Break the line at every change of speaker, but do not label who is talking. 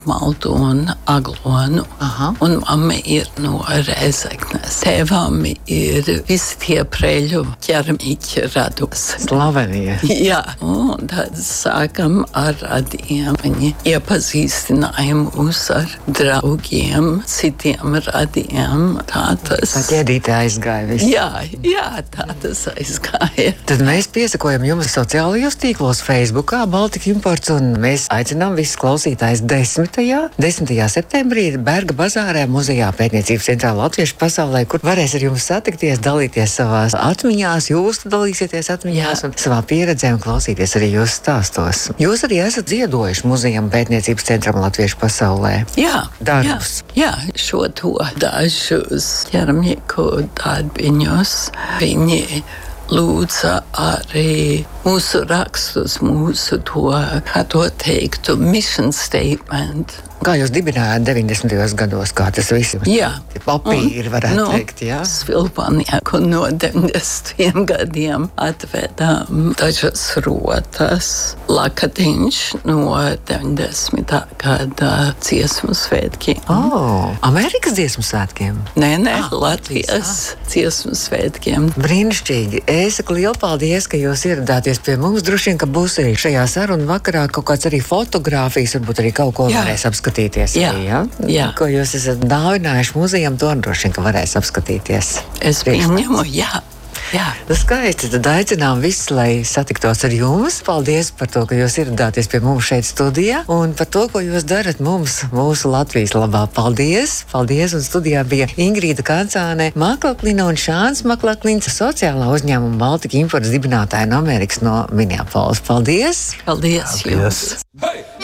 maltu un aglonu.
Aha.
Un mamma ir no Rēzeknes. Tēvam ir visi tie preļu ķermiķi rados.
Slavenie.
Jā, un tad sākam ar radiem. Viņi iepazīstināja mūs ar draugiem, citiem radiem. Tā tas...
Tā ķēdīte aizgāja viss.
Jā, tā tas aizgāja.
Tad mēs piesakojam jums sociālajos tīklos Facebookā Baltika Imports, un mēs aicinām visus klausītājus 10. septembrī Berga bazārē muzejā Pētniecības centrā Latviešu pasaulē, kur varēs ar jums satikties, dalīties savās atmiņās, jūs dalīsieties atmiņās un savā pieredzē un klausīties arī jūsu stāstos. Jūs arī esat ziedojuši muzejam Pētniecības centram Latviešu pasaulē.
Jā,
darbus.
Jā, šo to dažus ķermnieku darbiņus viņi lūdza arī mūsu rakstus, mūsu to, kā to teiktu, mission statement.
Kā jūs dibinājāt 90. gados, kā tas viss?
Jā.
Papīri, varētu teikt, jā.
Svilpanieku no 90. gadiem atvedām dažas rotas. Lakatiņš no 90. gada dziesmu svētkiem.
Amerikas dziesmu svētkiem?
Nē, Latvijas dziesmu svētkiem.
Brīnišķīgi. Es saku lielu paldies, ka jūs ieradāties pie mums. Droši vien, ka būs arī šajā sarunu vakarā kaut kāds arī fotogrāfijas, varbūt arī kaut ko varēs apskatīties.
Jā.
Ko jūs esat dāvinājuši muzejam, to droši vien, ka varēs apskatīties.
Es pieņemu, jā.
Skaisti, tad aicinām visus, lai satiktos ar jums. Paldies par to, ka jūs ieradāties pie mums šeit studijā un par to, ko jūs darat mums, mūsu Latvijas labā. Paldies! Paldies! Un studijā bija Ingrīda Kancāne, Maklaklina un Šāns Maklaklins, sociālā uzņēmuma Baltika Imports dibinātāja no Amerikas, no Minneapolis. Paldies!
Paldies jums!
Hey!